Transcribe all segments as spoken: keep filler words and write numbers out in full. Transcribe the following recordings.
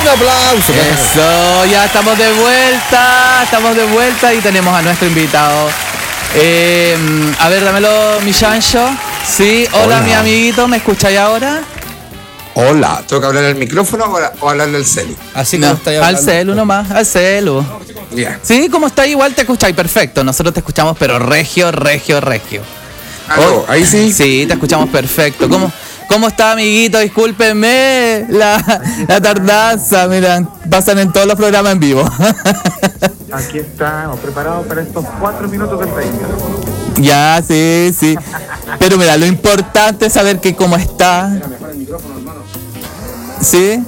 aplauso. Eso, ya estamos de vuelta, estamos de vuelta y tenemos a nuestro invitado. Eh, a ver, dámelo, mi chancho. Sí, hola, hola, mi amiguito, ¿me escucháis ahora? Hola, ¿tengo que hablar al micrófono o hablarle al celu? Así no, como estáis hablando. Al celu nomás, al celu. Yeah. Sí, como está igual te escucháis perfecto. Nosotros te escuchamos, pero regio, regio, regio. Oh, ahí sí. Sí, te escuchamos perfecto. ¿Cómo, cómo está, amiguito? Discúlpenme la, la tardanza. Miran, pasan en todos los programas en vivo. Aquí estamos, preparados para estos cuatro minutos del timer. Ya, sí, sí. Pero mira, lo importante es saber que cómo está. ¿Sí?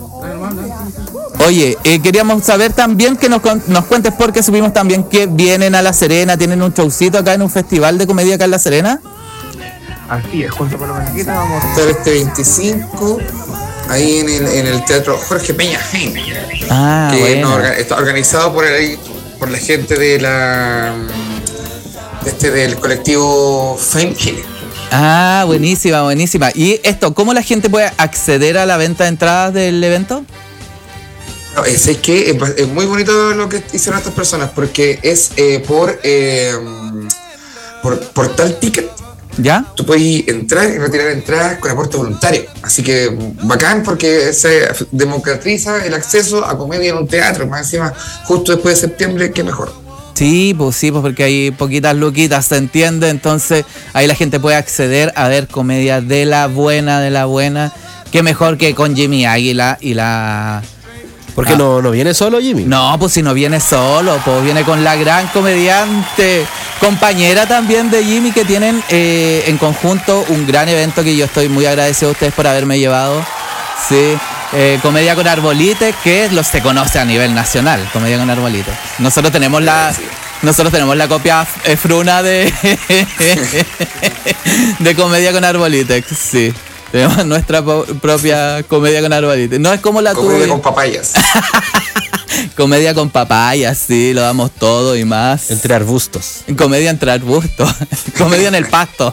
Oye, eh, queríamos saber también que nos, nos cuentes porque supimos también que vienen a La Serena, tienen un showcito acá en un festival de comedia acá en La Serena. Así es, junto con la Manquita vamos a estar este veinticinco ahí en el, en el Teatro Jorge Peña Jaén, ah, que bueno. no, está organizado por, el, por la gente de la de este, del colectivo Fame Chile. Ah, buenísima, buenísima. ¿Y esto, cómo la gente puede acceder a la venta de entradas del evento? No, es, es que es, es muy bonito lo que hicieron estas personas porque es eh, por, eh, por Portal Ticket. ¿Ya? Tú puedes entrar y retirar entradas con aporte voluntario. Así que bacán porque se democratiza el acceso a comedia en un teatro. Más encima, justo después de septiembre, qué mejor. Sí, pues sí, pues porque hay poquitas luquitas, ¿se entiende? Entonces ahí la gente puede acceder a ver comedia de la buena, de la buena. Qué mejor que con Jimmy Águila y la... ¿Por qué ah. no, no viene solo Jimmy? No, pues si no viene solo, pues viene con la gran comediante, compañera también de Jimmy, que tienen eh, en conjunto un gran evento que yo estoy muy agradecido a ustedes por haberme llevado. Sí, eh, Comedia con Arbolite, que los se conoce a nivel nacional, Comedia con Arbolite. Nosotros tenemos la, nosotros tenemos la copia eh, fruna de de Comedia con Arbolite, sí. Tenemos nuestra po- propia Comedia con Arbolite. No es como la tuya. Comedia con papayas. Comedia con papayas, sí, lo damos todo y más. Entre arbustos. Comedia entre arbustos. Comedia en el pasto.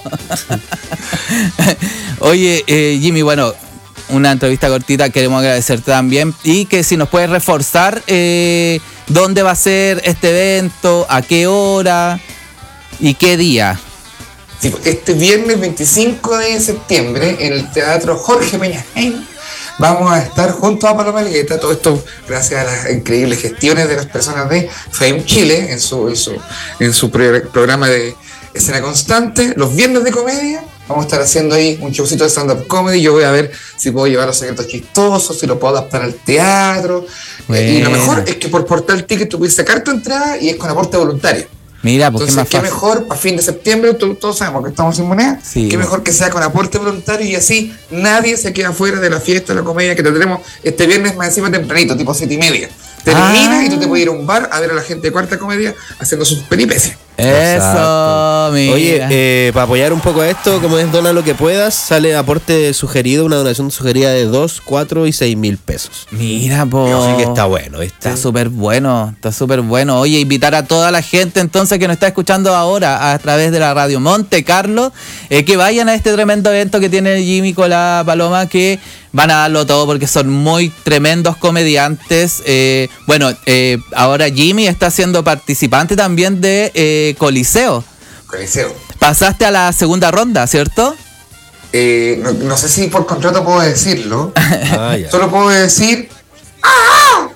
Oye, eh, Jimmy, bueno, una entrevista cortita, queremos agradecerte también. Y que si nos puedes reforzar eh, dónde va a ser este evento, a qué hora y qué día. Este viernes veinticinco de septiembre en el Teatro Jorge Peña Jaén vamos a estar junto a Paloma Elgueta, todo esto gracias a las increíbles gestiones de las personas de Fame Chile en su, en su, en su programa de escena constante. Los viernes de comedia vamos a estar haciendo ahí un showcito de stand-up comedy. Yo voy a ver si puedo llevar los secretos chistosos, si lo puedo adaptar al teatro. Bueno. Y lo mejor es que por Portal Ticket tú puedes sacar tu entrada y es con aporte voluntario. Mira, pues entonces, qué, qué mejor, para fin de septiembre, todos sabemos que estamos sin moneda, sí, qué mejor que sea con aporte voluntario y así nadie se queda fuera de la fiesta de la comedia que tendremos este viernes más encima tempranito, tipo siete y media. Termina ah. y tú te puedes ir a un bar a ver a la gente de Cuarta Comedia haciendo sus peripecias. Eso, mira. Oye, eh, para apoyar un poco a esto, como es dona lo que puedas, sale aporte sugerido, una donación sugerida de dos, cuatro y seis mil pesos. Mira, po. Así que está bueno, ¿viste? Está súper bueno, está súper bueno. Oye, invitar a toda la gente entonces que nos está escuchando ahora a través de la radio Monte Carlo, eh, que vayan a este tremendo evento que tiene Jimmy con la Paloma, que van a darlo todo porque son muy tremendos comediantes. Eh, bueno, eh, ahora Jimmy está siendo participante también de eh, Coliseo. Coliseo. Pasaste a la segunda ronda, ¿cierto? Eh, no, no sé si por contrato puedo decirlo. Ah, Solo puedo decir... ¡Ah!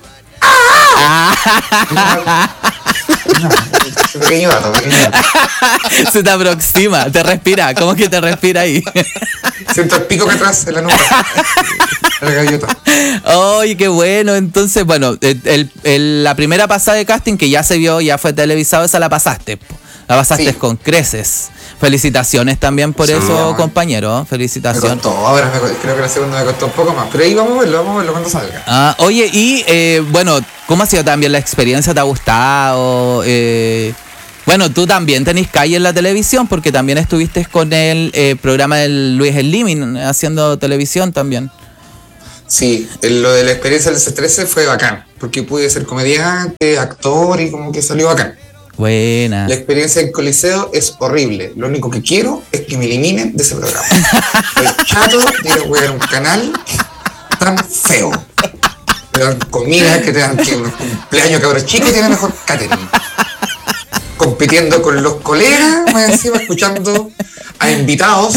¡Ah! No, pequeño dato, pequeño dato. Se te aproxima, te respira. ¿Cómo que te respira ahí? Siento el pico que atrás en la nuca. La gaviota. ¡Ay, qué bueno! Entonces, bueno, el, el, la primera pasada de casting que ya se vio, ya fue televisado, esa la pasaste. La pasaste sí. con creces. Felicitaciones también por sí, eso, amor. Compañero. Felicitaciones. Me costó, ahora me, creo que la segunda me costó un poco más. Pero ahí vamos a verlo, vamos a verlo cuando salga. Ah, oye, y eh, bueno, ¿cómo ha sido también la experiencia? ¿Te ha gustado? Eh, bueno, tú también tenés calle en la televisión porque también estuviste con el eh, programa del Luis El Limin haciendo televisión también. Sí, lo de la experiencia del C trece fue bacán, porque pude ser comediante, actor y como que salió bacán. Buena. La experiencia en Coliseo es horrible. Lo único que quiero es que me eliminen de ese programa. Estoy chato de ir a jugar un canal tan feo. De te dan comida, que te dan que los cumpleaños cabros chicos tienen mejor catering. Compitiendo con los colegas, más encima escuchando a invitados.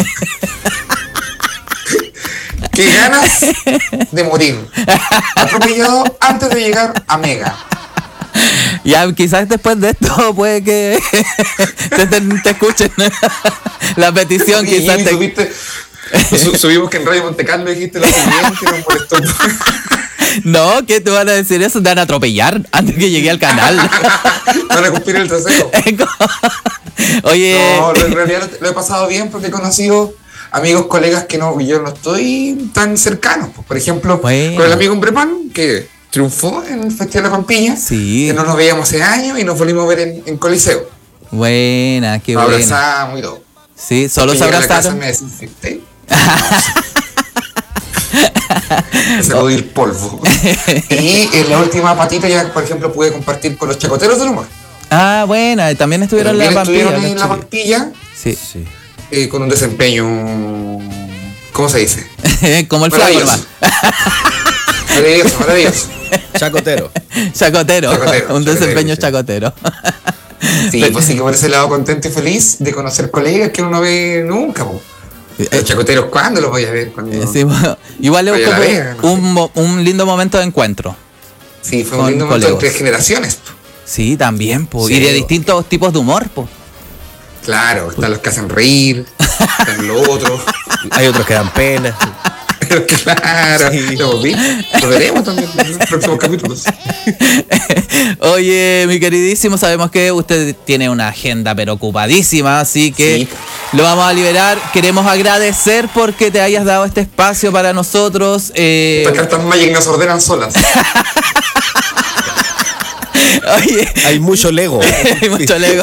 Qué ganas de morir. Atropellado antes de llegar a Mega. Ya, quizás después de esto puede que te, te, te escuchen la petición, Sí, quizás te... subiste, su- subimos que en Radio Monte Carlo dijiste lo siguiente, nos molestó. No, ¿qué te van a decir eso? Te van a atropellar antes que llegue al canal. Van a cumplir el trasero. Oye, No, lo- en realidad lo he pasado bien porque he conocido amigos, colegas que no, yo no estoy tan cercano. Pues, por ejemplo, Bueno. con el amigo Umbrepán, que triunfó en el Festival de Pampilla, Sí. que no nos veíamos hace años y nos volvimos a ver en, en Coliseo. buena, qué Nos buena. abrazamos y todo. Sí, solo Que se llegué a la casa, abrazaron. me desinfecté. Me sacudí el polvo. Y en la última patita ya, por ejemplo, pude compartir con los chacoteros del humor. Ah, buena, también estuvieron en la También Pampilla. estuvieron en los la chicos. Pampilla Sí. Sí. eh, con un desempeño, ¿cómo se dice? Como el flaco, Maravilloso. hermano. Maravilloso, maravilloso. Chacotero. Chacotero. Chacotero, Un desempeño sí. chacotero. Sí, pues sí que por ese lado contento y feliz de conocer colegas que uno no ve nunca. Po. Los chacoteros, ¿cuándo los voy a ver? Cuando... Eh, sí, bueno, igual es Vaya la como Vega, no un, mo- un lindo momento de encuentro. Sí, fue con un lindo momento colegas. entre generaciones. Po. Sí, también, po. Sí, y de po. distintos tipos de humor, po. Claro, están los que hacen reír, están los otros. Hay otros que dan pena. Claro, Sí. lo, vi, lo veremos también en los próximos capítulos. Oye, mi queridísimo, sabemos que usted tiene una agenda pero ocupadísima, así que Sí. lo vamos a liberar. Queremos agradecer porque te hayas dado este espacio para nosotros. Eh, Estas cartas Magic nos ordenan solas. oye, Hay mucho Lego. hay mucho Lego.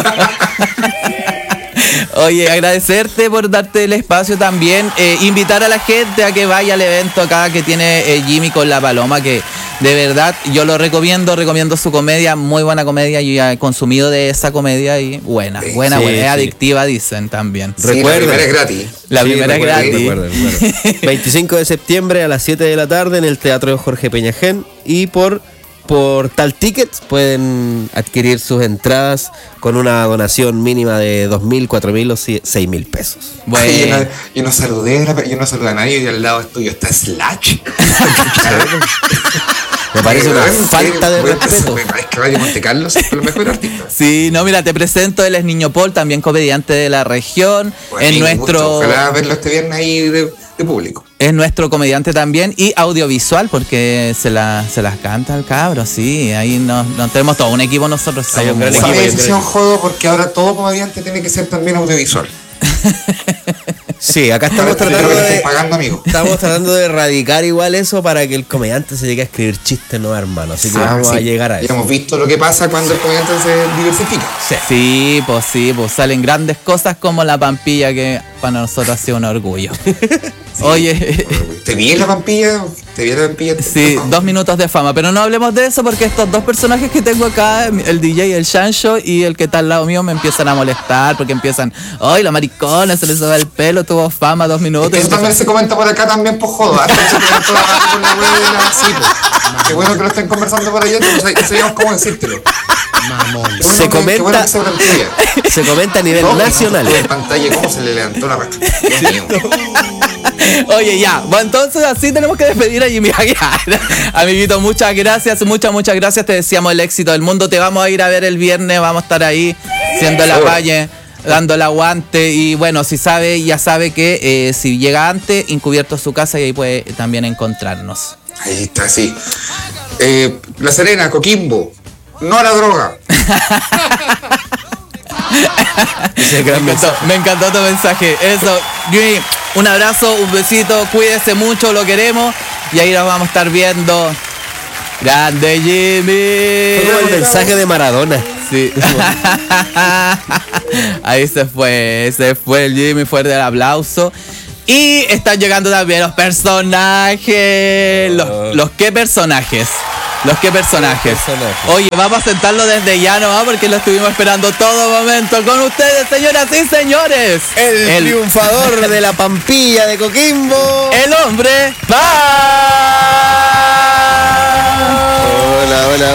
Oye, agradecerte por darte el espacio también. Eh, invitar a la gente a que vaya al evento acá que tiene eh, Jimmy con La Paloma, que de verdad yo lo recomiendo, recomiendo su comedia, muy buena comedia. Yo ya he consumido de esa comedia y buena, Sí, buena, sí, buena. Es sí. adictiva, dicen también. Sí, Recuerden. la primera es gratis. La Sí, primera es recuerden, gratis. recuerden, recuerden. veinticinco de septiembre a las siete de la tarde en el Teatro Jorge Peñajén y por por Tal Tickets pueden adquirir sus entradas con una donación mínima de dos mil, cuatro mil o seis mil pesos. Bueno, Ay, yo, no, yo no saludé, a la- yo no saludé a nadie y al lado tuyo está Slash. Me parece una Bueno, falta de sí, bueno, respeto. me parece que Radio Monte Carlo es los mejores artistas. sí, no, mira, te presento, él es Niño Paul, también comediante de la región. Bueno, es y un gusto. nuestro. Ojalá verlo este viernes ahí de, de público. Es nuestro comediante también y audiovisual porque se, la, se las canta el cabro, sí. Ahí nos, nos tenemos todo un equipo nosotros. Hay somos un gran muy equipo. Esa yo decisión jodo porque ahora todo comediante tiene que ser también audiovisual. Sí, acá estamos Ahora te tratando creo que de estoy pagando, amigo. estamos tratando de erradicar igual eso para que el comediante se llegue a escribir chistes, no hermano. Así que Ah, vamos sí. a llegar a Ya eso. hemos visto lo que pasa cuando el comediante se diversifica. Sí, pues sí, pues salen grandes cosas como la Pampilla que para nosotros ha sido un orgullo. Oye, ¿Te vi en la Pampilla? ¿Te vi en la Pampilla? sí, dos minutos de fama, pero no hablemos de eso porque estos dos personajes que tengo acá, el D J, el Shancho y el que está al lado mío me empiezan a molestar porque empiezan, ¡ay, la maricona, se le sube el pelo, tuvo fama dos minutos! y Eso también empiezan- se comenta por acá también por jodo. ¿Ah? Se quedan toda la rato con la wea de la- sí, pues. Qué bueno que lo estén conversando por allá, no sé- no sabíamos cómo decírtelo. Qué bueno Se que- qué bueno comenta- que se plantea. Se comenta a nivel No, nacional. En pantalla, ¿cómo se le levantó la racha? Dios mío. Oye, ya, bueno, entonces así tenemos que despedir a Jimmy Aguiar. Amiguito, muchas gracias, muchas, muchas gracias. Te deseamos el éxito del mundo. Te vamos a ir a ver el viernes, vamos a estar ahí, siendo la valle, dando el aguante. Y bueno, si sabe, ya sabe que eh, si llega antes, encubierto su casa y ahí puede también encontrarnos. Ahí está, sí. Eh, la Serena, Coquimbo. No a la droga. Ese es el gran Me encantó, mensaje. me encantó tu mensaje. Eso, Jimmy, un abrazo, un besito, cuídese mucho, lo queremos. Y ahí nos vamos a estar viendo. Grande Jimmy. Fue como el mensaje de Maradona. Sí. Ahí se fue, se fue el Jimmy, fuerte el aplauso. Y están llegando también los personajes. Los, los qué personajes. Los qué personajes. personajes. Oye, vamos a sentarlo desde ya nomás porque lo estuvimos esperando todo momento. Con ustedes, señoras y señores. El, triunfador de la Pampilla de Coquimbo. el hombre. ¡Paz!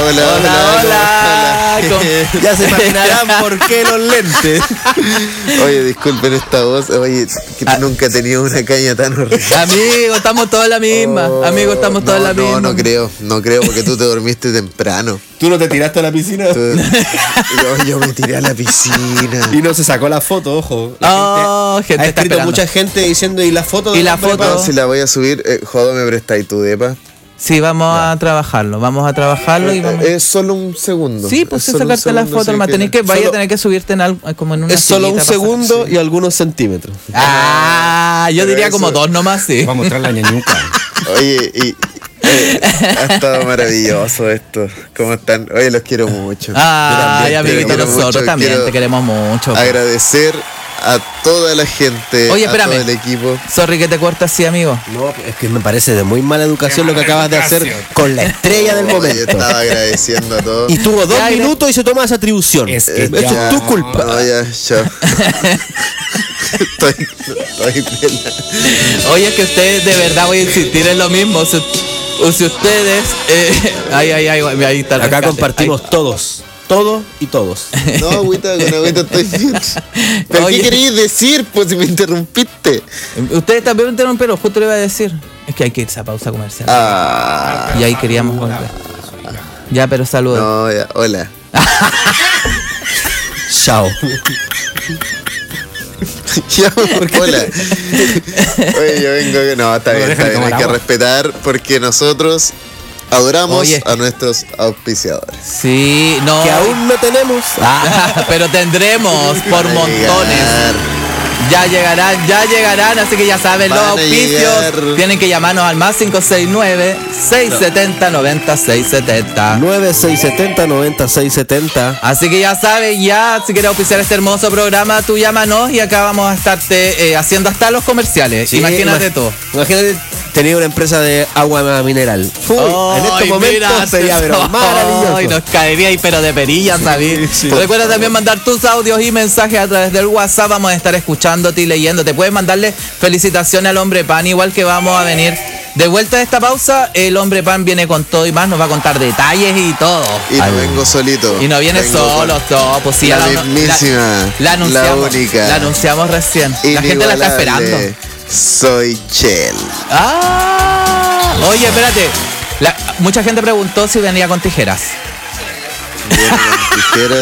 hola, Hola, hola. hola. ¿Cómo- Ya se imaginarán por qué los lentes. Oye, disculpen esta voz. Oye, que Ah. nunca he tenido una caña tan horrible. Amigo, estamos todos en la misma. Oh, Amigo, estamos todos en la no, misma. No, no creo, no creo porque tú te dormiste temprano. ¿Tú no te tiraste a la piscina? Tú- yo, yo me tiré a la piscina. Y no se sacó la foto, ojo. La Oh, gente ha está escrito esperando. mucha gente diciendo, ¿y la foto? ¿Y del la hombre foto? pan? No, si la voy a subir, eh, Jodo, me prestáis tu depa. Sí, vamos a trabajarlo. Vamos a trabajarlo y vamos. Eh, Es solo un segundo. Sí, pues Es sí, solo un sacarte la segundo, foto, sí, hermano. que- Tenés que, vaya a solo- tener que subirte en algo, como en una Es solo un sillita para segundo sacar- y algunos centímetros. Ah, yo Pero diría eso- como dos nomás, sí. Vamos a mostrar la ñañuca. Oye, y. eh, ha estado maravilloso esto. ¿Cómo están? Oye, los quiero mucho. Ay, Yo también te amiguito, quiero nosotros mucho, también quiero te queremos mucho. Agradecer a toda la gente, Oye, a espérame. todo el equipo. Sorry que te corta así, amigo. No, es que me parece de muy mala educación lo que acabas de hacer con la estrella del Oye, momento. estaba agradeciendo a todos. Y tuvo dos Ya, minutos y se toma esa atribución. Es que Eso ya- es tu culpa. No, ya, ya. estoy, estoy pela. Oye, es que ustedes de verdad voy a insistir en lo mismo. Si, o si ustedes. Eh, ay, ay, ay, ahí está el Acá rescate. compartimos todos. Todos y todos. No, agüita, con agüita estoy bien. ¿Pero Oye. qué querías decir? Pues si me interrumpiste. Ay, ustedes también me interrumpieron, justo le iba a decir. Es que hay que irse a pausa comercial. Ah, Y ahí queríamos volver. Ya, pero saludos. no, ya, hola. Chao. Ya, hola. Oye, yo vengo que no, está No, bien, está déjame bien, hay tomar que agua. respetar porque nosotros adoramos Oye. a nuestros auspiciadores. Sí, no. Que aún no tenemos. Ah, pero tendremos por Van a montones. llegar. Ya llegarán, ya llegarán, así que ya saben, los Van a auspicios llegar. tienen que llamarnos al más cinco seis nueve, seis siete cero, nueve seis siete cero. nueve seis siete cero, nueve seis siete cero. Así que ya sabes, ya si quieres auspiciar este hermoso programa, tú llámanos y acá vamos a estarte eh, haciendo hasta los comerciales. Imagínate imag- tú. Imagínate tener una empresa de agua mineral. Uy, en estos Ay, momentos mira, sería pero maravilloso. Ay, nos caería ahí, pero de perillas, ¿sabes? Recuerda también mandar tus audios y mensajes a través del WhatsApp. Vamos a estar escuchándote y leyéndote. Puedes mandarle felicitaciones al Hombre Pan, igual que vamos a venir. De vuelta de esta pausa, el Hombre Pan viene con todo y más, nos va a contar detalles y todo. Y no Ay. vengo solito. Y no viene vengo solo, con todo, pues sí, la ya mismísima, la, la anunciamos, la única, la anunciamos recién. La gente la está esperando. inigualable. Soy Chel. Ah, oye, espérate. La- mucha gente preguntó si venía con tijeras. Viene con tijeras.